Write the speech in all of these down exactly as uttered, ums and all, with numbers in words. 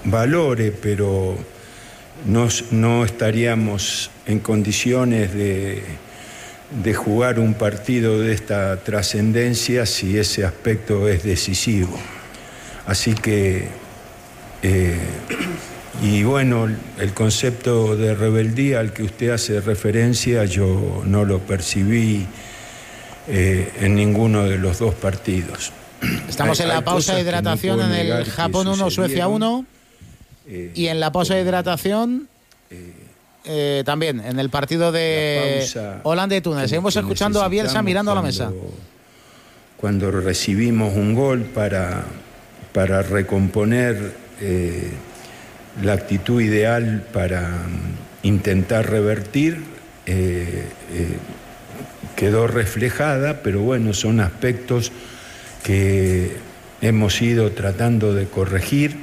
valore, pero no, no estaríamos en condiciones de, de jugar un partido de esta trascendencia si ese aspecto es decisivo. Así que, eh, y bueno, el concepto de rebeldía al que usted hace referencia, yo no lo percibí eh, en ninguno de los dos partidos. Estamos hay, en la pausa de hidratación no en el Japón uno, Suecia uno, eh, y en la pausa de hidratación eh, eh, también en el partido de Holanda y Túnez. Seguimos escuchando a Bielsa mirando a la mesa. Cuando recibimos un gol para, para recomponer eh, la actitud ideal para intentar revertir, eh, eh, quedó reflejada, pero bueno, son aspectos que hemos ido tratando de corregir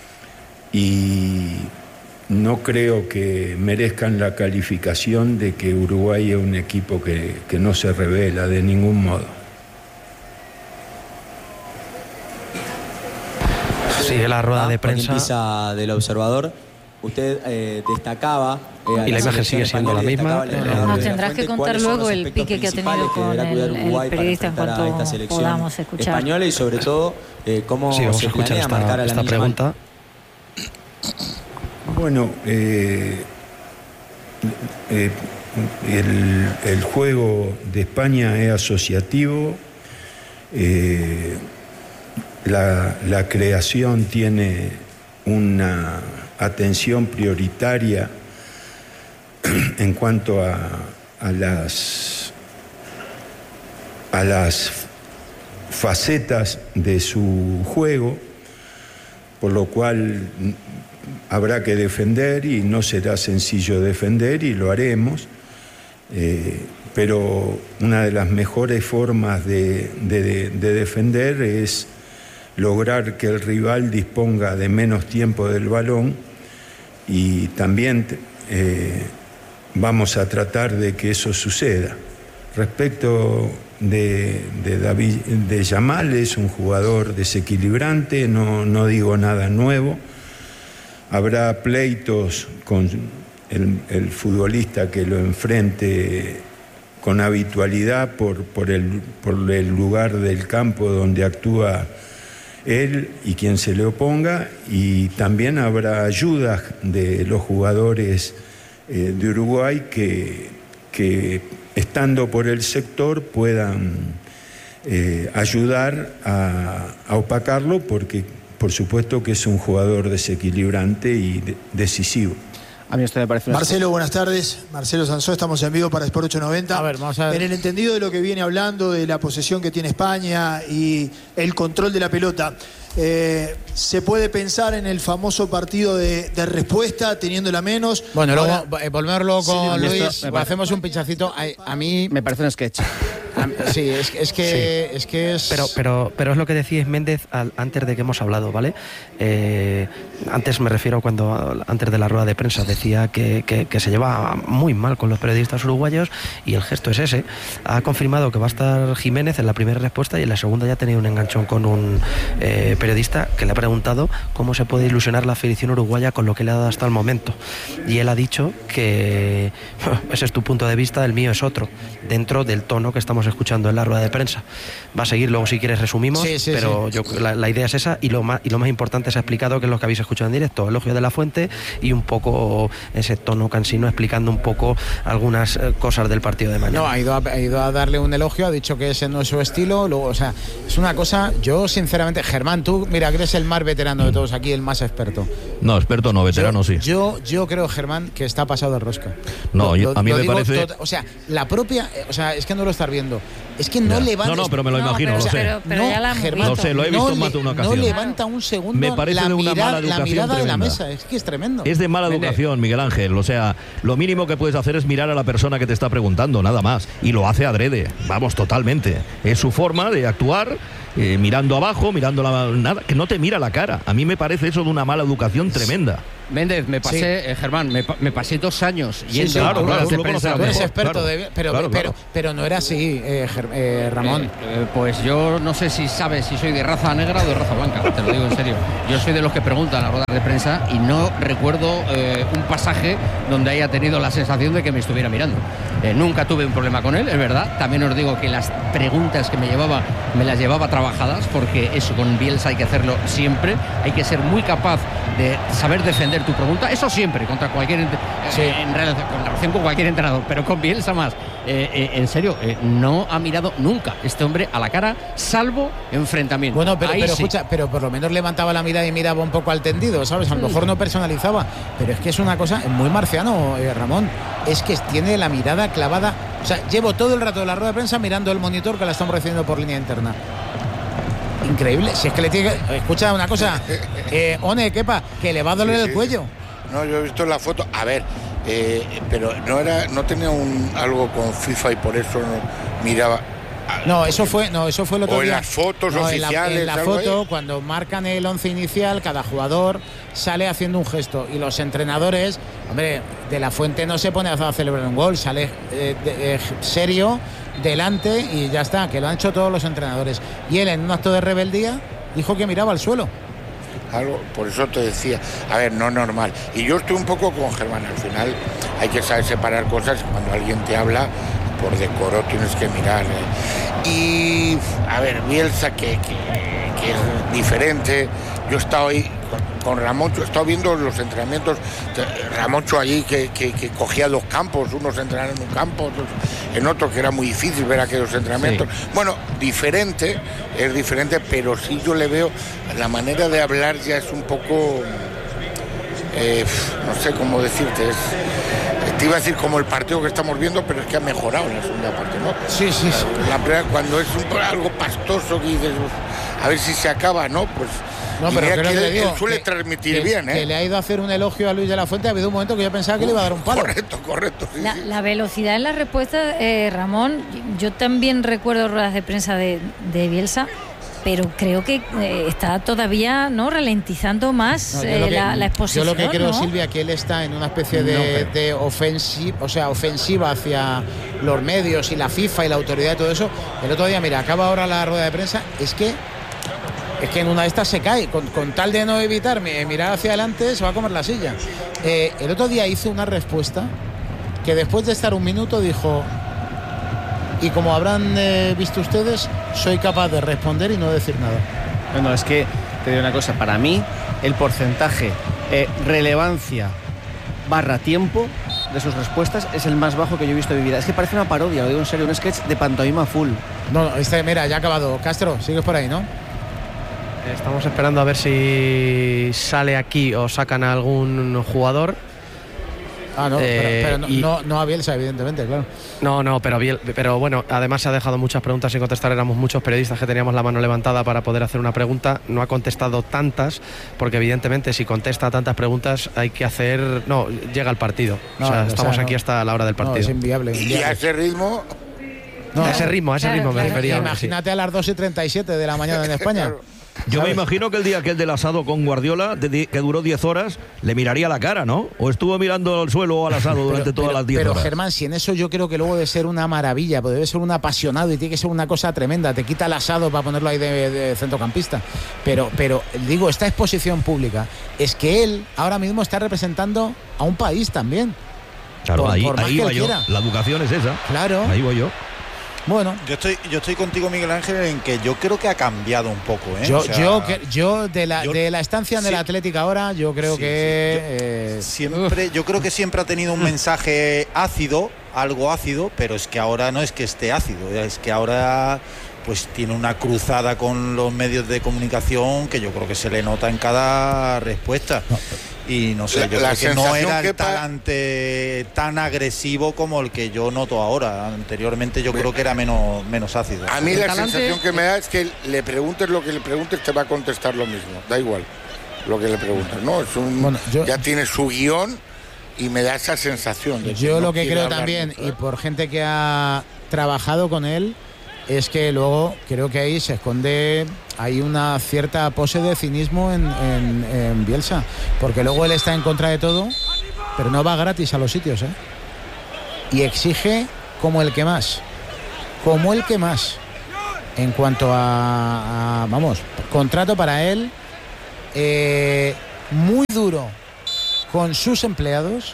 y no creo que merezcan la calificación de que Uruguay es un equipo que, que no se revela de ningún modo. Sigue la rueda de prensa. Empieza del observador. Usted eh, destacaba... Eh, y la imagen sigue siendo la misma. Nos tendrás que contar luego el pique que ha tenido con el, el periodista en cuanto podamos escuchar. Española y sobre todo eh, cómo sí, vamos se a escuchar esta, marcar a la esta pregunta. Bueno, eh, eh, el, el juego de España es asociativo. Eh, la, la creación tiene una atención prioritaria en cuanto a, a las a las facetas de su juego, por lo cual habrá que defender y no será sencillo defender y lo haremos, eh, pero una de las mejores formas de, de, de defender es lograr que el rival disponga de menos tiempo del balón y también eh, vamos a tratar de que eso suceda. Respecto de, de David de Yamal, es un jugador desequilibrante, no, no digo nada nuevo. Habrá pleitos con el, el futbolista que lo enfrente con habitualidad por, por, el, por el lugar del campo donde actúa él y quien se le oponga, y también habrá ayudas de los jugadores eh, de Uruguay que, que estando por el sector puedan eh, ayudar a, a opacarlo, porque por supuesto que es un jugador desequilibrante y de, decisivo. A mí esto me parece... Marcelo, buenas tardes. Marcelo Sansó, estamos en vivo para Sport ochocientos noventa. A ver, vamos a ver. En el entendido de lo que viene hablando, de la posesión que tiene España y el control de la pelota, eh, ¿se puede pensar en el famoso partido de, de respuesta, teniéndola menos? Bueno, Ahora, luego eh, volverlo con sí, Luis, esto, hacemos un pinchacito. A, a mí... Me parece un sketch. A, sí, es, es que sí. es que es... Pero, pero, pero es lo que decía Méndez al, antes de que hemos hablado, ¿vale? Eh, antes me refiero cuando, antes de la rueda de prensa, decía que, que, que se lleva muy mal con los periodistas uruguayos y el gesto es ese. Ha confirmado que va a estar Jiménez en la primera respuesta y en la segunda ya ha tenido un enganchón con un eh, periodista que le ha preguntado cómo se puede ilusionar la afición uruguaya con lo que le ha dado hasta el momento. Y él ha dicho que ese es tu punto de vista, el mío es otro, dentro del tono que estamos escuchando en la rueda de prensa. Va a seguir, luego si quieres resumimos, sí, sí, pero sí. Yo, la, la idea es esa y lo, más, y lo más importante se ha explicado, que es lo que habéis escuchado en directo, elogio de la Fuente y un poco ese tono cansino explicando un poco algunas eh, cosas del partido de mañana. No, ha ido, a, ha ido a darle un elogio, ha dicho que ese no es su estilo, luego, o sea, es una cosa, yo sinceramente, Germán, tú, mira, que eres el más veterano de todos aquí, el más experto. No, experto no, veterano yo, sí. Yo, yo creo, Germán, que está pasado de rosca. No, lo, yo, a mí lo me digo, parece... Tot, o sea, la propia, o sea, es que no lo estás viendo. Es que no ya. levanta... No, no, pero me lo no, imagino, pero, lo sé. Pero, pero no, ya la Germán, lo sé, lo he visto no en más de una ocasión. No levanta un segundo me parece la, de una mirada, mala la educación mirada tremenda. de la mesa. Es que es tremendo. Es de mala Vende. educación, Miguel Ángel. O sea, lo mínimo que puedes hacer es mirar a la persona que te está preguntando, nada más. Y lo hace adrede, vamos, totalmente. Es su forma de actuar, eh, mirando abajo, mirando la... nada, que no te mira la cara. A mí me parece eso de una mala educación tremenda. Méndez, me pasé, sí. eh, Germán, me, me pasé dos años yendo sí, claro, a claro, de prensa. Tú eres experto, claro, de, pero, claro, pero, claro. pero no era así, eh, eh, Ramón. Eh, eh, pues yo no sé si sabes si soy de raza negra o de raza blanca, te lo digo en serio. Yo soy de los que preguntan a las ruedas de prensa y no recuerdo eh, un pasaje donde haya tenido la sensación de que me estuviera mirando. Eh, nunca tuve un problema con él, es verdad. También os digo que las preguntas que me llevaba, me las llevaba trabajadas, porque eso con Bielsa hay que hacerlo siempre. Hay que ser muy capaz de saber defender tu pregunta, eso siempre, contra cualquier eh, sí. en, relación, en relación con cualquier entrenador, pero con Bielsa más. Eh, eh, en serio, eh, no ha mirado nunca este hombre a la cara, salvo enfrentamiento. Bueno, pero, pero sí. escucha, pero por lo menos levantaba la mirada y miraba un poco al tendido, ¿sabes? A lo mejor no personalizaba, pero es que es una cosa muy marciano, eh, Ramón. Es que tiene la mirada clavada. O sea, llevo todo el rato de la rueda de prensa mirando el monitor que la estamos recibiendo por línea interna. Increíble, si es que le tiene que... Escucha una cosa, eh, One, Kepa, que le va a doler sí, sí. el cuello. No, yo he visto la foto, a ver, eh, pero no era, no tenía un algo con FIFA y por eso no miraba. No, eso fue, no, eso fue el otro o día. en las fotos no, oficiales. En la, en la foto, ahí. Cuando marcan el once inicial, cada jugador sale haciendo un gesto y los entrenadores, hombre, De la Fuente no se pone a celebrar un gol, sale eh, de, eh, serio delante y ya está, que lo han hecho todos los entrenadores. Y él, en un acto de rebeldía, dijo que miraba al suelo. Algo, por eso te decía, a ver, no es normal. Y yo estoy un poco con Germán, al final hay que saber separar cosas. Cuando alguien te habla, por decoro tienes que mirar. ¿eh? Y, a ver, Bielsa, que, que, que es diferente. Yo he estado ahí con, con Ramoncho, he estado viendo los entrenamientos. Ramoncho allí que, que, que cogía dos campos, unos entrenaban en un campo, otros en otro, que era muy difícil ver aquellos entrenamientos. Sí. Bueno, diferente, es diferente, pero sí yo le veo, la manera de hablar ya es un poco, eh, no sé cómo decirte, es... Te iba a decir como el partido que estamos viendo, pero es que ha mejorado en la segunda parte, ¿no? Sí, sí, sí. La, la, cuando es un, algo pastoso que dices, a ver si se acaba, ¿no? Pues no, pero creo que él, le digo, él suele que, transmitir que, bien, ¿eh? Que le ha ido a hacer un elogio a Luis de la Fuente, ha habido un momento que yo pensaba que Uf, le iba a dar un palo. Correcto, correcto. Sí, la, sí. la velocidad en la respuesta, eh, Ramón, yo también recuerdo ruedas de prensa de, de Bielsa, pero creo que eh, está todavía no ralentizando más no, eh, que, la, la exposición. Yo lo que creo, ¿no? Silvia, que él está en una especie de, no, de ofensiva, o sea, ofensiva hacia los medios y la FIFA y la autoridad y todo eso. El otro día, mira, acaba ahora la rueda de prensa, es que es que en una de estas se cae, con, con tal de no evitar mirar hacia adelante, se va a comer la silla. Eh, el otro día hizo una respuesta que después de estar un minuto dijo: y como habrán eh, visto ustedes, soy capaz de responder y no decir nada. Bueno, es que te digo una cosa, para mí el porcentaje eh, relevancia barra tiempo de sus respuestas es el más bajo que yo he visto en mi vida. Es que parece una parodia, lo digo en serio, un sketch de pantomima full. No, no, este, mira, ya ha acabado. Castro, sigues por ahí, ¿no? Estamos esperando a ver si sale aquí o sacan a algún jugador. Ah, no, eh, pero, pero no, y, no, no a Bielsa, evidentemente, claro. No, no, pero, Biel, pero bueno, además se ha dejado muchas preguntas sin contestar. Éramos muchos periodistas que teníamos la mano levantada para poder hacer una pregunta. No ha contestado tantas, porque evidentemente si contesta tantas preguntas hay que hacer... No, llega el partido. No, o sea, estamos o sea, aquí no, hasta la hora del partido. No, es inviable, inviable. Y a ese ritmo... No, a ese ritmo, a ese claro, ritmo me claro, refería. Imagínate sí. a las dos y treinta y siete de la mañana en España. Claro. Yo ¿sabes? Me imagino que el día aquel del asado con Guardiola, de, que duró diez horas, le miraría la cara, ¿no? O estuvo mirando al suelo o al asado pero, durante todas pero, las diez pero, horas. Pero Germán, si en eso yo creo que luego debe ser una maravilla, pues debe ser un apasionado y tiene que ser una cosa tremenda. Te quita el asado para ponerlo ahí de, de centrocampista. Pero, pero digo, esta exposición pública es que él ahora mismo está representando a un país también. Claro, por, ahí, por ahí va yo. Quiera. La educación es esa. Claro. Ahí voy yo. Bueno, yo estoy yo estoy contigo, Miguel Ángel, en que yo creo que ha cambiado un poco, ¿eh? Yo o sea, yo, yo de la yo, de la estancia sí, en el Atlético ahora, yo creo sí, que sí. Yo, eh, siempre yo creo que siempre ha tenido un mensaje ácido, algo ácido, pero es que ahora no es que esté ácido, es que ahora pues tiene una cruzada con los medios de comunicación que yo creo que se le nota en cada respuesta. No. Y no sé, yo la, creo la que no era el talante tan agresivo como el que yo noto ahora. Anteriormente yo creo que era menos, menos ácido. A mí la talante... sensación que me da es que le preguntes lo que le preguntes, te va a contestar lo mismo. Da igual lo que le preguntes, ¿no? Es un, bueno, yo... Ya tiene su guión y me da esa sensación. De yo que lo no que creo también, mucho, ¿eh? Y por gente que ha trabajado con él, es que luego creo que ahí se esconde, hay una cierta pose de cinismo en, en, en Bielsa, porque luego él está en contra de todo, pero no va gratis a los sitios, ¿eh? Y exige como el que más, como el que más, en cuanto a, a vamos, contrato para él, eh, muy duro con sus empleados,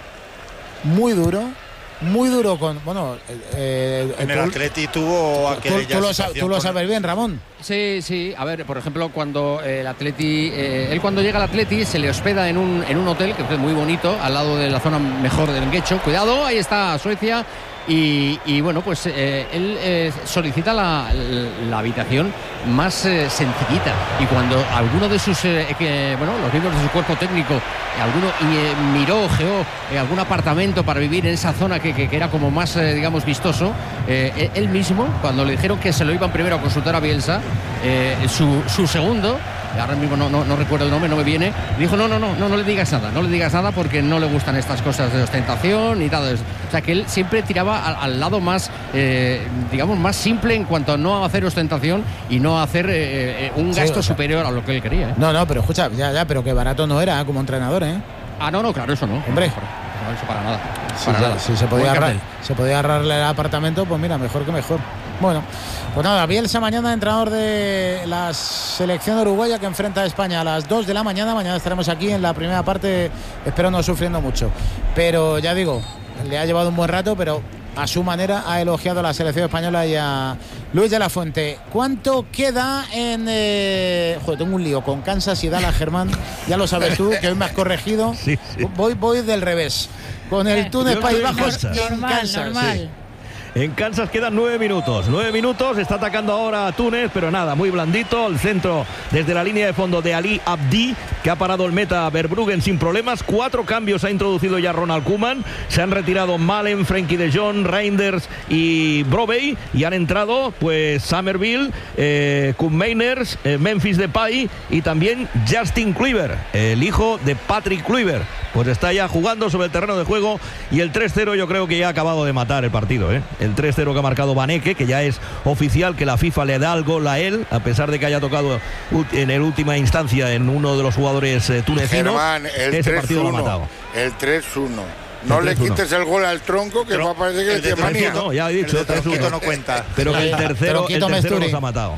muy duro. Muy duro con... Bueno, eh, en el tú, Atleti tuvo aquella tú, tú, lo, tú lo sabes bien, Ramón. Sí, sí. A ver, por ejemplo, cuando el Atleti... Eh, él cuando llega al Atleti se le hospeda en un, en un hotel, que es muy bonito, al lado de la zona mejor del Guecho. Cuidado, ahí está Suecia. Y, y bueno, pues eh, él eh, solicita la, la habitación más eh, sencillita. Y cuando alguno de sus... Eh, que, bueno, los miembros de su cuerpo técnico, alguno eh, miró, ojeó eh, algún apartamento para vivir en esa zona que, que, que era como más, eh, digamos, vistoso, eh, él mismo, cuando le dijeron que se lo iban primero a consultar a Bielsa, eh, su, su segundo, ahora mismo no, no, no recuerdo el nombre, no me viene, dijo no, no, no, no, no le digas nada, no le digas nada porque no le gustan estas cosas de ostentación y tal. O sea, que él siempre tiraba al, al lado más, eh, digamos, más simple en cuanto a no hacer ostentación y no hacer eh, eh, un gasto sí, o sea, superior a lo que él quería. ¿eh? No, no, pero escucha, ya, ya, pero que barato no era como entrenador, ¿eh? Ah, no, no, claro, eso no. Hombre. No, eso para nada. Sí, para ya, nada. Si se podía, ahorrar, se podía ahorrarle el apartamento, pues mira, mejor que mejor. Bueno, pues nada, Bielsa mañana, entrenador de la selección uruguaya que enfrenta a España a las dos de la mañana. Mañana estaremos aquí en la primera parte, espero no sufriendo mucho. Pero ya digo, le ha llevado un buen rato, pero a su manera ha elogiado a la selección española y a Luis de la Fuente. ¿Cuánto queda en... Eh... Joder, tengo un lío con Kansas y Dallas, Germán. Ya lo sabes tú, que hoy me has corregido. Sí, sí. Voy, voy del revés. Con el Túnez Países Bajos normal, en Kansas. Normal. Sí. En Kansas quedan nueve minutos. Nueve minutos, está atacando ahora a Túnez, pero nada, muy blandito. El centro desde la línea de fondo de Ali Abdi, que ha parado el meta Verbruggen sin problemas. Cuatro cambios ha introducido ya Ronald Koeman. Se han retirado Malen, Frenkie de Jong, Reinders y Brovey. Y han entrado, pues, Somerville, eh, Koen Meiners, eh, Memphis Depay y también Justin Kluivert, el hijo de Patrick Kluivert. Pues está ya jugando sobre el terreno de juego y el tres cero yo creo que ya ha acabado de matar el partido, ¿eh? El tres cero que ha marcado Vaneke, que ya es oficial que la FIFA le da el gol a él, a pesar de que haya tocado en el última instancia en uno de los jugadores eh, tunecinos. Germán, el ese partido lo ha matado. El tres uno. No le quites el gol al tronco, que va a parecer que el de manía. No, ya he dicho, el de tronquito no cuenta. Pero que el tercero, el tercero los ha matado.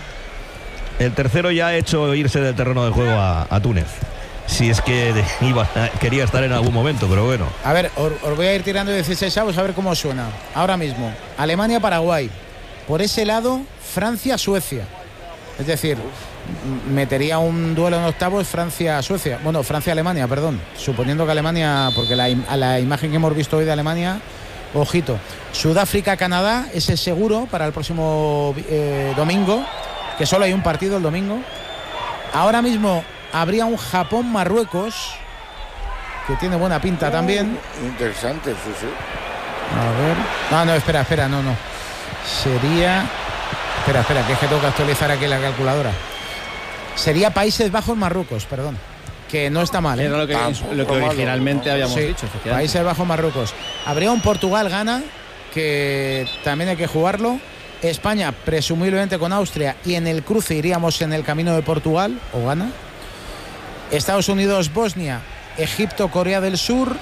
El tercero ya ha hecho irse del terreno de juego a, a Túnez. Si es que iba, quería estar en algún momento, pero bueno. A ver, os, os voy a ir tirando dieciséis avos a ver cómo suena. Ahora mismo, Alemania-Paraguay. Por ese lado, Francia-Suecia. Es decir, metería un duelo en octavos Francia-Suecia. Bueno, Francia-Alemania, perdón. Suponiendo que Alemania, porque la, la imagen que hemos visto hoy de Alemania, ojito. Sudáfrica-Canadá, ese es seguro para el próximo eh, domingo, que solo hay un partido el domingo. Ahora mismo habría un Japón-Marruecos, que tiene buena pinta oh, también. Interesante, sí, sí. A ver. No, no, espera, espera, no, no. Sería... Espera, espera, que es que tengo que actualizar aquí la calculadora. Sería Países Bajos-Marruecos, perdón. Que no está mal, ¿eh? Era lo que, lo que originalmente habíamos sí, dicho. Países Bajos-Marruecos. Habría un Portugal-Ghana, que también hay que jugarlo. España, presumiblemente con Austria, y en el cruce iríamos en el camino de Portugal, o Ghana. Estados Unidos, Bosnia, Egipto, Corea del Sur,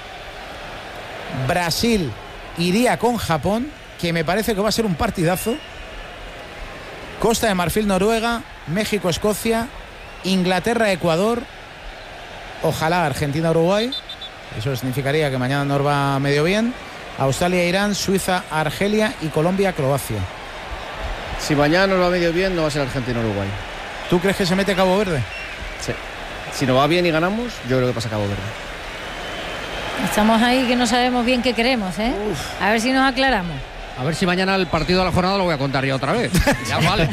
Brasil iría con Japón, que me parece que va a ser un partidazo. Costa de Marfil, Noruega, México, Escocia, Inglaterra, Ecuador, ojalá Argentina, Uruguay, eso significaría que mañana nos va medio bien. Australia, Irán, Suiza, Argelia y Colombia, Croacia. Si mañana nos va medio bien, no va a ser Argentina, Uruguay. ¿Tú crees que se mete Cabo Verde? Sí. Si nos va bien y ganamos, yo creo que pasa Cabo Verde. Estamos ahí que no sabemos bien qué queremos, ¿eh? Uf. A ver si nos aclaramos. A ver si mañana el partido de la jornada lo voy a contar yo otra vez. Ya vale.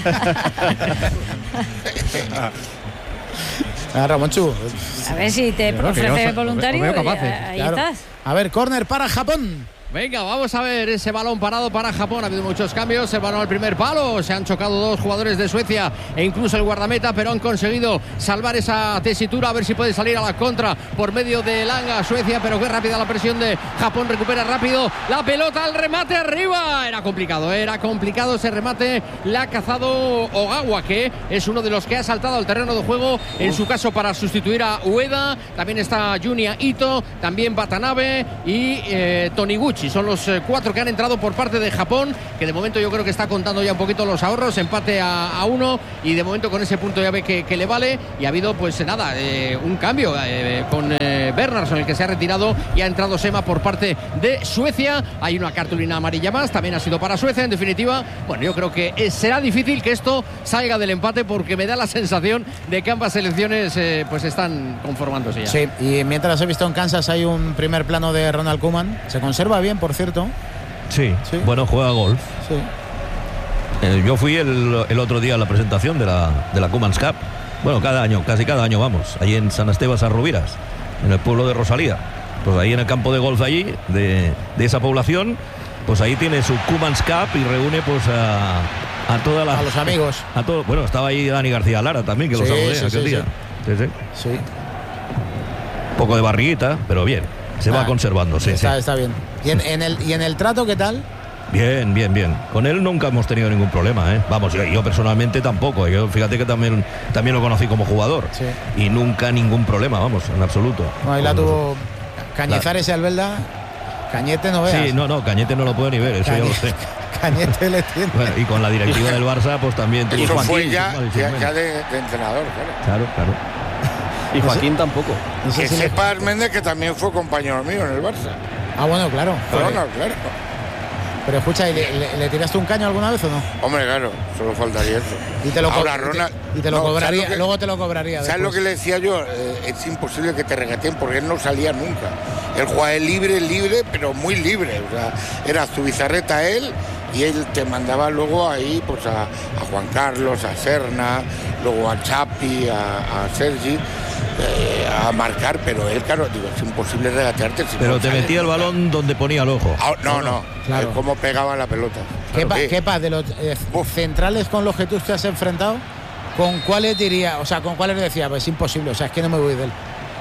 A Ramonchu. A ver si te ofrece voluntario. Capaz, ahí claro. estás. A ver, córner para Japón. Venga, vamos a ver ese balón parado para Japón. Ha habido muchos cambios. El balón al primer palo. Se han chocado dos jugadores de Suecia e incluso el guardameta, pero han conseguido salvar esa tesitura. A ver si puede salir a la contra por medio de Langa, Suecia, pero qué rápida la presión de Japón. Recupera rápido la pelota, al remate arriba. Era complicado, era complicado ese remate. La ha cazado Ogawa, que es uno de los que ha saltado al terreno de juego, en su caso para sustituir a Ueda. También está Junya Ito, también Watanabe y eh, Toniguchi. Son los eh, cuatro que han entrado por parte de Japón, que de momento yo creo que está contando ya un poquito los ahorros. Empate a, a uno y de momento con ese punto ya ve que, que le vale. Y ha habido pues nada, eh, un cambio eh, con eh, Bernardsson, el que se ha retirado, y ha entrado Sema por parte de Suecia. Hay una cartulina amarilla más, también ha sido para Suecia. En definitiva, bueno, yo creo que eh, será difícil que esto salga del empate, porque me da la sensación de que ambas selecciones eh, pues están conformándose ya. Sí, y mientras he visto en Kansas hay un primer plano de Ronald Koeman. Se conserva bien, por cierto. Sí, sí. Bueno, juega golf. Sí. Eh, yo fui el, el otro día a la presentación de la, de la Koeman's Cup. Bueno, cada año, casi cada año vamos, allí en San Esteban, San Rubiras, en el pueblo de Rosalía. Pues ahí en el campo de golf allí, de, de esa población, pues ahí tiene su Koeman's Cup y reúne pues a, a todas las... A los amigos. A todo, bueno, estaba ahí Dani García Lara también, que sí, lo saludé sí, aquel sí, día. Sí. Sí, sí. Sí. Un poco de barriguita, pero bien. Se ah, va conservando, sí. Está, sí. está bien. ¿Y en, en el, ¿Y en el trato qué tal? Bien, bien, bien. Con él nunca hemos tenido ningún problema, ¿eh? Vamos, yo, yo personalmente tampoco. Yo fíjate que también, también lo conocí como jugador. Sí. Y nunca ningún problema, vamos, en absoluto. No, ahí la tuvo Cañizares y Albelda. Cañete no veas. Sí, no, no, Cañete no lo puede ni ver, eso Cañete, ya lo sé. Cañete le tiene. Bueno, y con la directiva del Barça, pues también. Eso Joaquín, fue ya, ya, ya de, de entrenador, claro. Claro, claro. Y Joaquín tampoco. No sé que si sepa le... Méndez, que también fue compañero mío en el Barça. Ah, bueno, claro. Pero no, claro. Pero escucha, ¿y le, le, le tiraste un caño alguna vez o no? Hombre, claro, solo faltaría eso. Y te lo, Ahora, co Ronald, y te, y te lo no, cobraría, lo que, luego te lo cobraría. ¿Sabes después? Lo que le decía yo? Eh, es imposible que te regateen porque él no salía nunca. Él jugaba libre, libre, pero muy libre. O sea, era Zubizarreta él, y él te mandaba luego ahí pues a, a Juan Carlos, a Serna, luego a Chapi, a, a Sergi. Eh, a marcar, pero él, claro, digo, es imposible regatearte. Si pero no te sale, metía el balón donde ponía el ojo. Ah, no, no, claro. Cómo pegaba la pelota. ¿Qué Claro, pa, ¿Qué pa de los eh, centrales con los que tú te has enfrentado? ¿Con cuáles diría, o sea, con cuáles decía, pues es imposible, o sea, es que no me voy de él?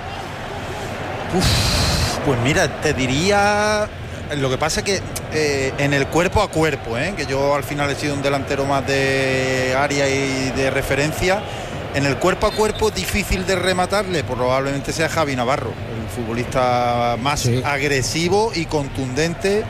Uf, pues mira, te diría. Lo que pasa es que eh, en el cuerpo a cuerpo, ¿eh? que yo al final he sido un delantero más de área y de referencia. En el cuerpo a cuerpo, difícil de rematarle, probablemente sea Javi Navarro, el futbolista más sí. agresivo y contundente.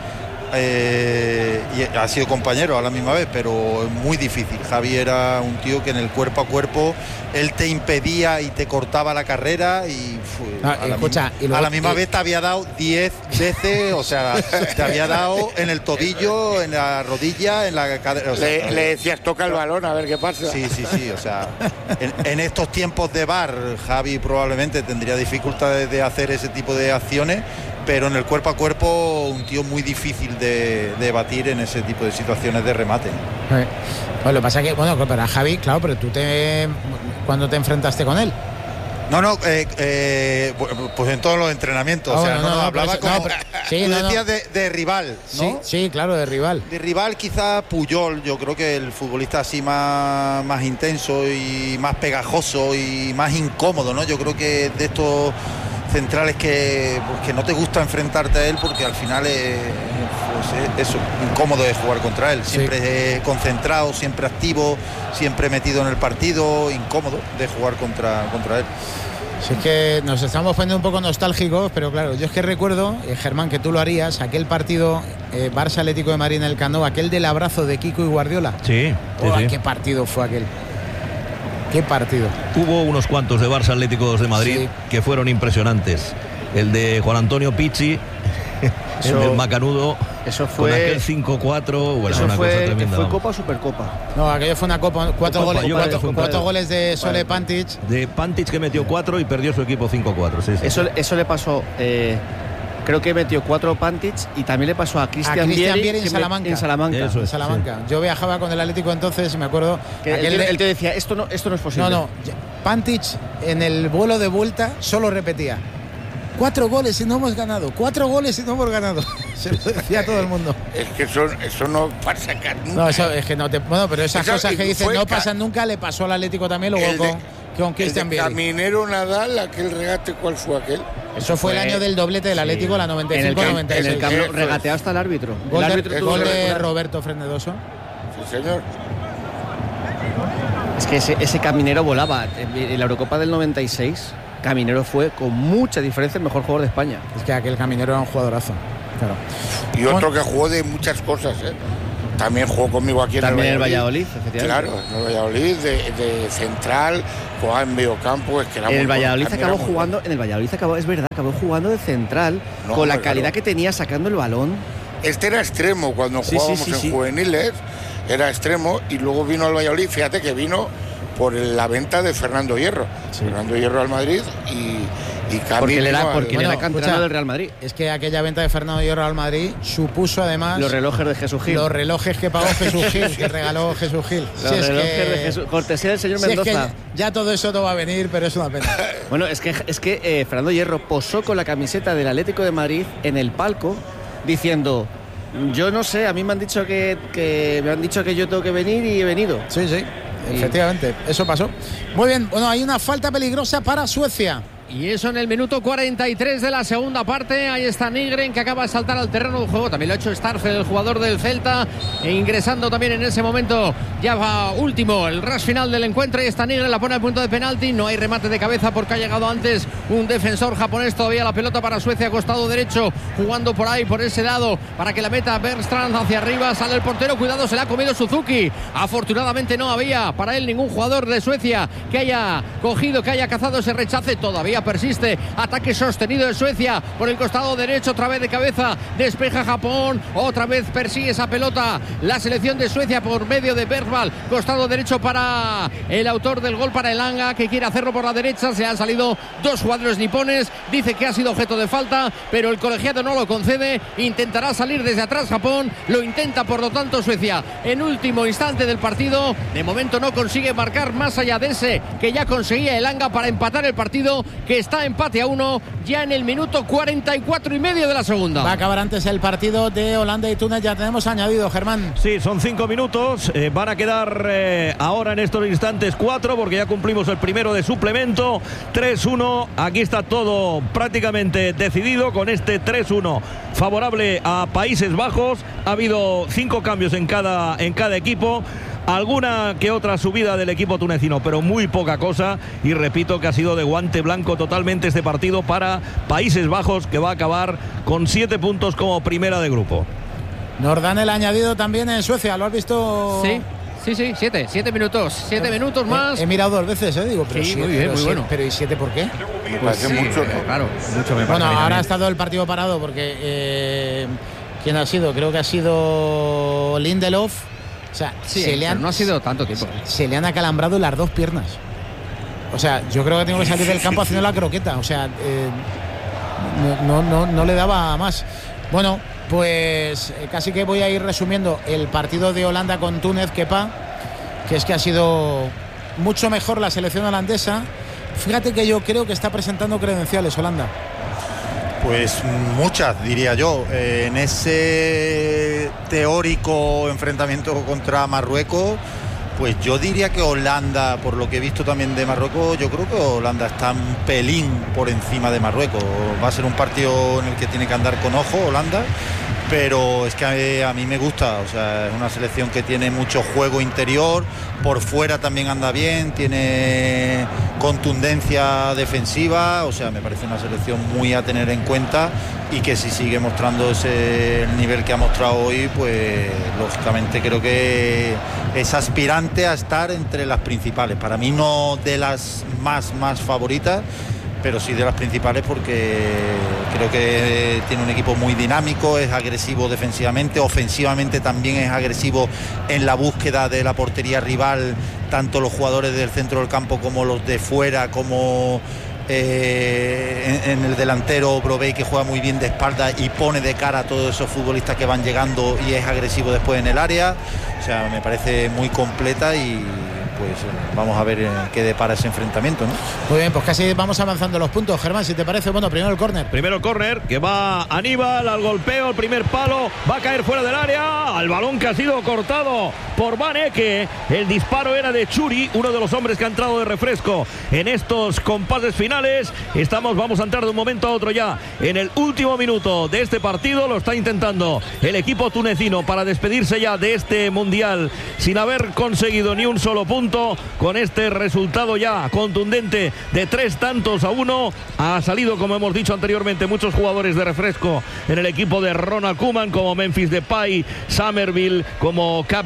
Eh, y ha sido compañero a la misma vez, pero es muy difícil. Javi era un tío que en el cuerpo a cuerpo él te impedía y te cortaba la carrera y, fue, ah, a, la escucha, misma, y luego, a la misma y... vez te había dado diez veces, o sea, te había dado en el tobillo, en la rodilla, en la cadera. O sea, le, le decías toca el balón a ver qué pasa. Sí, sí, sí, o sea, en, en estos tiempos de V A R Javi probablemente tendría dificultades de hacer ese tipo de acciones, pero en el cuerpo a cuerpo un tío muy difícil de, de batir en ese tipo de situaciones de remate. Bueno, lo que pasa es que, bueno, para Javi, claro, pero tú te... ¿Cuándo te enfrentaste con él? No, no, eh, eh, pues en todos los entrenamientos, oh, o sea, no, no, no hablaba pero, como... No, pero, sí, tú no, decías no. De, de rival, ¿no? Sí, sí, claro, de rival. De rival quizás Puyol, yo creo que el futbolista así más, más intenso y más pegajoso y más incómodo, ¿no? Yo creo que de estos centrales que, pues, que no te gusta enfrentarte a él porque al final es, pues, es, es incómodo de jugar contra él, siempre sí. concentrado, siempre activo, siempre metido en el partido, incómodo de jugar contra, contra él. Sí, es que nos estamos poniendo un poco nostálgicos, pero claro, yo es que recuerdo, eh, Germán, que tú lo harías, aquel partido eh, Barça Atlético de Madrid en el Camp Nou, aquel del abrazo de Kiko y Guardiola. Sí, oh, sí, sí. ¿Qué partido fue aquel? ¿Qué partido? Hubo unos cuantos de Barça Atléticos de Madrid sí. que fueron impresionantes. El de Juan Antonio Pizzi, eso, el del Macanudo, eso fue, con aquel cinco cuatro, bueno, eso una fue, cosa tremenda. ¿Fue Copa o Supercopa? No, aquello fue una Copa, cuatro, Copa, goles, cuatro, cuatro, cuatro goles de Sole Pantic. De Pantic, que metió cuatro y perdió su equipo cinco cuatro. Sí, sí. Eso, eso le pasó... Eh, creo que metió cuatro Pantic y también le pasó a Cristian Vieri, Vieri en Salamanca. En Salamanca. Eso es, en Salamanca. Sí. Yo viajaba con el Atlético entonces y me acuerdo que él, él te decía, esto no, esto no es posible. No, no. Pantic en el vuelo de vuelta solo repetía Cuatro goles y no hemos ganado. Cuatro goles y no hemos ganado. Se lo decía todo el mundo. Es que eso, eso no pasa nunca. No, eso es que no te. Bueno, pero esas Eso, cosas que dicen no pasan nunca, le pasó al Atlético también, luego El de- con, con Cristian Vieri. Caminero Nadal, aquel regate, ¿cuál fue aquel? Eso fue el año del doblete del Atlético, la noventa y cinco noventa y seis. En el cambio, Eso es. regateado hasta el árbitro. Gol el de, árbitro tuvo gol que de recuperar. Roberto Frenedoso. Sí, señor. Es que ese, ese Caminero volaba. En la Eurocopa del noventa y seis, Caminero fue con mucha diferencia el mejor jugador de España. Es que aquel Caminero era un jugadorazo. Claro. Y otro que jugó de muchas cosas, ¿eh? También jugó conmigo aquí También en el el Valladolid, efectivamente. Claro, en el Valladolid, de, de central, jugaba en mediocampo. Es que era En muy el bueno, Valladolid también acabó era muy jugando, en el Valladolid acabó, es verdad, acabó jugando de central, No, con la claro. calidad que tenía sacando el balón. bueno. Este era extremo cuando Sí, jugábamos sí, sí, en sí. juveniles, era extremo y luego vino al Valladolid. Fíjate que vino por la venta de Fernando Hierro. Fernando Hierro al Madrid y, y Cami Porque él era, vino al- porque él Bueno, era canterano escucha, del Real Madrid. Es que aquella venta de Fernando Hierro al Madrid supuso además Los relojes de Jesús Gil. los relojes que pagó Jesús Gil, que regaló Jesús Gil. Los Si es relojes que- de Jesús. Cortesía del señor si es que Mendoza. ya, ya todo eso no va a venir, pero es una pena. Bueno, es que, es que eh, Fernando Hierro posó con la camiseta del Atlético de Madrid en el palco diciendo: yo no sé, a mí me han dicho que, que me han dicho que yo tengo que venir y he venido. Sí, sí, efectivamente, eso pasó. Muy bien, bueno, hay una falta peligrosa para Suecia. Y eso en el minuto cuarenta y tres de la segunda parte. Ahí está Nygren, que acaba de saltar al terreno de juego. También lo ha hecho Starfel, el jugador del Celta, e ingresando también en ese momento. Ya va último, el rush final del encuentro. Y está Nygren, la pone al punto de penalti. No hay remate de cabeza porque ha llegado antes un defensor japonés. Todavía la pelota para Suecia, costado derecho, jugando por ahí, por ese lado, para que la meta Bergstrand hacia arriba. Sale el portero, cuidado, se la ha comido Suzuki. Afortunadamente no había para él ningún jugador de Suecia que haya cogido, que haya cazado ese rechace. Todavía persiste, ataque sostenido de Suecia por el costado derecho, otra vez de cabeza, despeja Japón, otra vez persigue esa pelota la selección de Suecia por medio de Bergvall, costado derecho para el autor del gol, para Elanga, que quiere hacerlo por la derecha. Se han salido dos jugadores nipones, dice que ha sido objeto de falta, pero el colegiado no lo concede. Intentará salir desde atrás Japón, lo intenta por lo tanto Suecia en último instante del partido. De momento no consigue marcar más allá de ese que ya conseguía Elanga para empatar el partido, que está empate a uno ya en el minuto cuarenta y cuatro y medio de la segunda. Va a acabar antes el partido de Holanda y Túnez, ya tenemos añadido, Germán. Sí, son cinco minutos, eh, van a quedar eh, ahora en estos instantes cuatro, porque ya cumplimos el primero de suplemento. Tres uno, aquí está todo prácticamente decidido con este tres uno favorable a Países Bajos. Ha habido cinco cambios en cada, en cada equipo. Alguna que otra subida del equipo tunecino, pero muy poca cosa. Y repito que ha sido de guante blanco totalmente este partido para Países Bajos, que va a acabar con siete puntos como primera de grupo. Nos dan el añadido también en Suecia, ¿lo has visto? Sí, sí, sí, siete, siete minutos, siete minutos más. He, he mirado dos veces, ¿eh? Digo, pero Sí, siete, muy bien, pero muy siete- bueno. Pero ¿y siete por qué? Me parece Sí, mucho, eh, ¿no? Claro, mucho me parece. Bueno, a mí ahora ha también. estado el partido parado porque eh, ¿quién ha sido? Creo que ha sido Lindelof. O sea, Sí, se, le pero han, no ha sido tanto tiempo. se le han acalambrado las dos piernas. O sea, yo creo que tengo que salir del campo haciendo la croqueta. O sea, eh, no, no, no, no le daba más. Bueno, pues eh, casi que voy a ir resumiendo el partido de Holanda con Túnez, Kepa, que es que ha sido mucho mejor la selección holandesa. Fíjate que yo creo que está presentando credenciales Holanda. Pues muchas, diría yo. Eh, en ese teórico enfrentamiento contra Marruecos, pues yo diría que Holanda, por lo que he visto también de Marruecos, yo creo que Holanda está un pelín por encima de Marruecos. Va a ser un partido en el que tiene que andar con ojo Holanda, pero es que a, a mí me gusta. O sea, es una selección que tiene mucho juego interior, por fuera también anda bien, tiene contundencia defensiva. O sea, me parece una selección muy a tener en cuenta, y que si sigue mostrando ese el nivel que ha mostrado hoy, pues lógicamente creo que es aspirante a estar entre las principales. Para mí no de las más más favoritas, pero sí de las principales, porque creo que tiene un equipo muy dinámico, es agresivo defensivamente, ofensivamente también es agresivo en la búsqueda de la portería rival, tanto los jugadores del centro del campo como los de fuera, como eh, en, en el delantero Brobbey, que juega muy bien de espalda y pone de cara a todos esos futbolistas que van llegando, y es agresivo después en el área. O sea, me parece muy completa, y pues vamos a ver qué depara ese enfrentamiento, ¿no? Muy bien, pues casi vamos avanzando los puntos. Germán, si te parece, bueno, primero el córner. Primero el córner, que va Aníbal al golpeo, el primer palo, va a caer fuera del área, al balón que ha sido cortado por Van Ecke. El disparo era de Churi, uno de los hombres que ha entrado de refresco en estos compases finales. Estamos, vamos a entrar de un momento a otro ya en el último minuto de este partido. Lo está intentando el equipo tunecino para despedirse ya de este mundial sin haber conseguido ni un solo punto. Con este resultado ya contundente de tres tantos a uno, ha salido, como hemos dicho anteriormente, muchos jugadores de refresco en el equipo de Ronald Koeman, como Memphis Depay, Somerville, como Cap,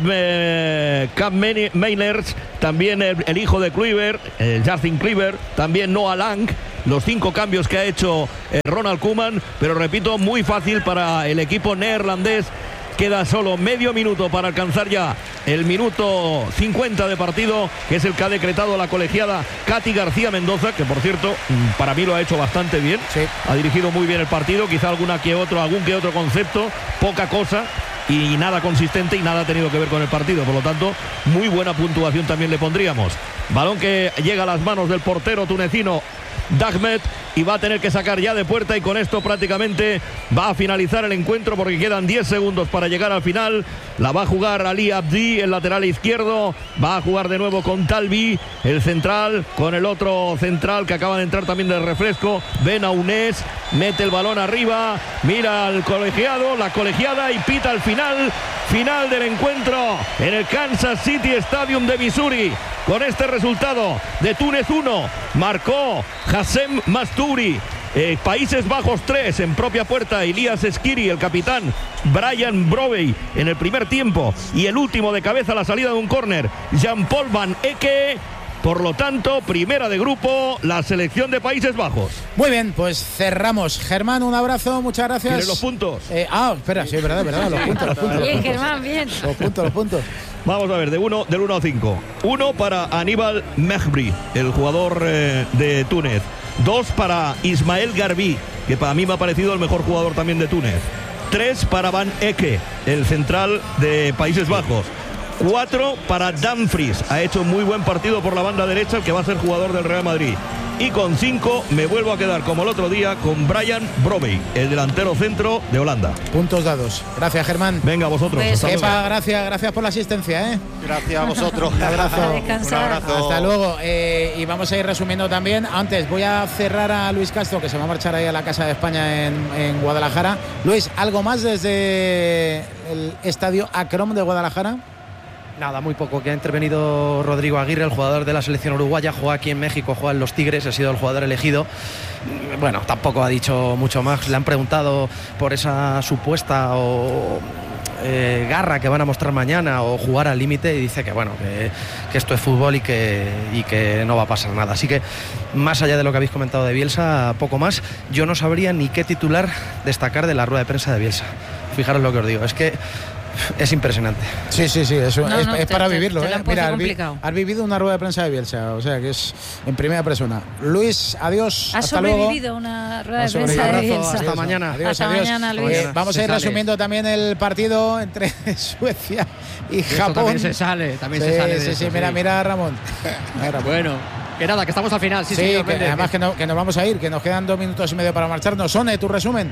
eh, Cap Mainers, también el, el hijo de Kluivert, el Justin Kluivert, también Noah Lang. Los cinco cambios que ha hecho eh, Ronald Koeman, pero repito, muy fácil para el equipo neerlandés. Queda solo medio minuto para alcanzar ya el minuto cincuenta de partido, que es el que ha decretado la colegiada Katy García Mendoza, que por cierto para mí lo ha hecho bastante bien. Sí. Ha dirigido muy bien el partido, quizá alguna que otro, algún que otro concepto, poca cosa y nada consistente y nada ha tenido que ver con el partido, por lo tanto muy buena puntuación también le pondríamos. Balón que llega a las manos del portero tunecino Dahmet, y va a tener que sacar ya de puerta, y con esto prácticamente va a finalizar el encuentro porque quedan diez segundos para llegar al final. La va a jugar Ali Abdi, el lateral izquierdo, va a jugar de nuevo con Talbi, el central, con el otro central que acaba de entrar también del refresco, Ben Aunés, mete el balón arriba, mira al colegiado, la colegiada, y pita al final, final del encuentro en el Kansas City Stadium de Missouri. Con este resultado de Túnez uno, marcó Hassem Masturi. Eh, Países Bajos tres, en propia puerta Elias Skiri, el capitán Brian Brovey en el primer tiempo, y el último de cabeza a la salida de un córner, Jean-Paul Van Ecke. Por lo tanto, primera de grupo, la selección de Países Bajos. Muy bien, pues cerramos. Germán, un abrazo, muchas gracias. ¿Tienes los puntos? Eh, ah, espera, sí, verdad, verdad, los puntos, los puntos. Bien, los puntos. Germán, bien. Los puntos, los puntos. Vamos a ver, de uno, del uno a cinco. Uno para Aníbal Mehbri, el jugador eh, de Túnez. Dos para Ismael Garbi, que para mí me ha parecido el mejor jugador también de Túnez. Tres para Van Ecke, el central de Países Bajos. Cuatro para Dumfries, ha hecho muy buen partido por la banda derecha, el que va a ser jugador del Real Madrid. Y con cinco me vuelvo a quedar como el otro día con Brian Brovey, el delantero centro de Holanda. Puntos dados. Gracias, Germán. Venga, vosotros. Pues, Epa, gracias, gracias por la asistencia, ¿eh? Gracias a vosotros. Un abrazo. Un abrazo. Hasta luego. Eh, y vamos a ir resumiendo también. Antes voy a cerrar a Luis Castro, que se va a marchar ahí a la Casa de España en, en Guadalajara. Luis, ¿algo más desde el estadio Akrom de Guadalajara? Nada, muy poco, que ha intervenido Rodrigo Aguirre, el jugador de la selección uruguaya, juega aquí en México, juega en los Tigres, ha sido el jugador elegido. Bueno, tampoco ha dicho mucho más, le han preguntado por esa supuesta o eh, garra que van a mostrar mañana o jugar al límite, y dice que bueno, que, que esto es fútbol y que, y que no va a pasar nada. Así que, más allá de lo que habéis comentado de Bielsa, poco más. Yo no sabría ni qué titular destacar de la rueda de prensa de Bielsa. Fijaros lo que os digo, es que es impresionante. Sí, sí, sí, eso no, es, no, es te, para te, vivirlo. te ¿eh? Mira, has, vi, has vivido una rueda de prensa de Bielsa, o sea que es en primera persona. Luis, adiós. Has hasta sobrevivido luego. una rueda de prensa de Bielsa. Hasta mañana. Adiós, hasta adiós. mañana, Luis. Eh, vamos a ir resumiendo también el partido entre Suecia y Eso Japón. también se sale, también sí, se sale. Sí, de sí, eso, mira, sí. mira, Ramón. Mira, Ramón. Bueno, que nada, que estamos al final. Sí, sí, señor que, Méndez. además que, no, que nos vamos a ir, que nos quedan dos minutos y medio para marcharnos. Sone, tu resumen.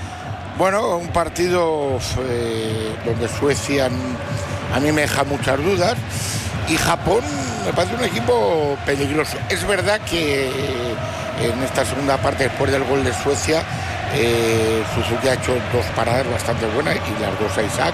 Bueno, un partido eh, donde Suecia a mí me deja muchas dudas y Japón me parece un equipo peligroso. Es verdad que en esta segunda parte, después del gol de Suecia, eh, Suzuki ha hecho dos paradas bastante buenas y las dos a Isaac,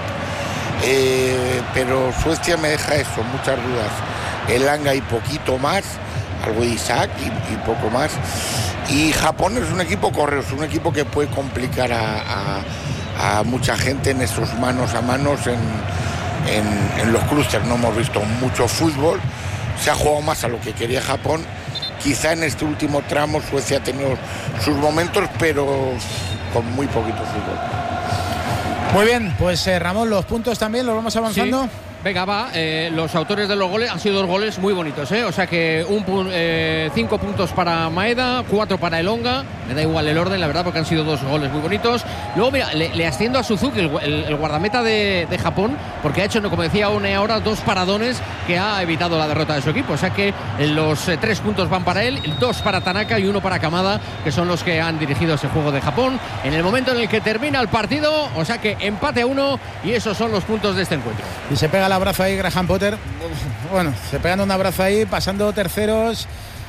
eh, pero Suecia me deja eso, muchas dudas. Elanga y poquito más, algo de Isaac y, y poco más. Y Japón es un equipo correoso, un equipo que puede complicar a, a, a mucha gente en esos manos a manos en, en, en los clústeres. No hemos visto mucho fútbol, se ha jugado más a lo que quería Japón. Quizá en este último tramo Suecia ha tenido sus momentos, pero con muy poquito fútbol. Muy bien, pues eh, Ramón, los puntos también los vamos avanzando. Sí. Venga, va, eh, los autores de los goles han sido dos goles muy bonitos, ¿eh? O sea que un pu eh, cinco puntos para Maeda, cuatro para Elonga, me da igual el orden, la verdad, porque han sido dos goles muy bonitos. Luego, mira, le, le asciendo a Suzuki, el, el, el guardameta de, de Japón, porque ha hecho, como decía One ahora, dos paradones que ha evitado la derrota de su equipo. O sea que los eh, tres puntos van para él, dos para Tanaka y uno para Kamada, que son los que han dirigido ese juego de Japón en el momento en el que termina el partido. O sea que empate a uno y esos son los puntos de este encuentro. Y se pega el abrazo ahí Graham Potter. Bueno, se pegan un abrazo ahí, pasando terceros.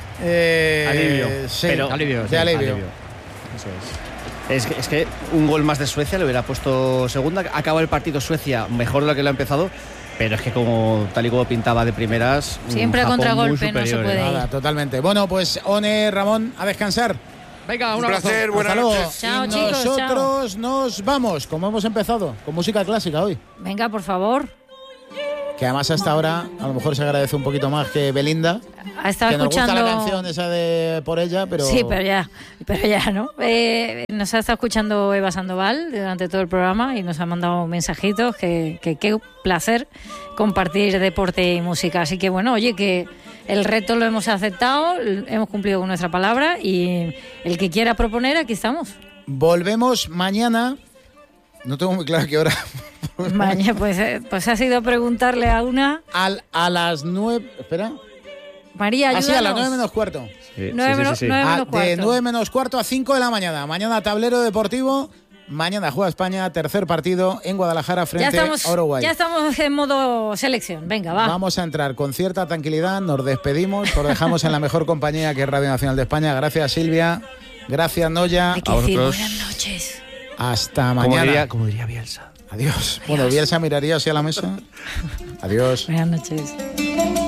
Eh, alivio. Sí, pero, alivio, de sí, alivio. alivio. Eso es. Es que, es que un gol más de Suecia le hubiera puesto segunda. Acaba el partido Suecia mejor de lo que lo ha empezado. Pero es que como tal y como pintaba de primeras, siempre a contragolpe, no se puede ir. Nada, totalmente. Bueno, pues One, Ramón, a descansar. Venga, un, un placer, buenas noches. Chao, y chicos, nosotros chao. nos vamos, como hemos empezado, con música clásica hoy. Venga, por favor. Que además hasta ahora a lo mejor se agradece un poquito más que Belinda. Ha estado que nos escuchando gusta la canción esa de Por ella, pero... Sí, pero ya, pero ya, ¿no? Eh, nos ha estado escuchando Eva Sandoval durante todo el programa y nos ha mandado mensajitos, que qué placer compartir deporte y música. Así que bueno, oye, que el reto lo hemos aceptado, hemos cumplido con nuestra palabra y el que quiera proponer, aquí estamos. Volvemos mañana, no tengo muy claro qué hora... Mañana, pues, pues ha sido preguntarle a una... Al, a las nueve... Espera... María, ayúdanos. Así a las nueve menos cuarto. Sí, nueve, sí, sí, sí, sí. nueve menos cuarto. De nueve menos cuarto a cinco de la mañana. Mañana tablero deportivo. Mañana juega España, tercer partido en Guadalajara frente ya estamos, a Uruguay. Ya estamos en modo selección. Venga, va. Vamos a entrar con cierta tranquilidad. Nos despedimos. Os dejamos en la mejor compañía que es Radio Nacional de España. Gracias, Silvia. Gracias, Noya. Hay que decir buenas noches. Hasta mañana. Como diría, como diría Bielsa. Adiós. Adiós. Bueno, Bielsa miraría hacia la mesa. Adiós. Buenas noches.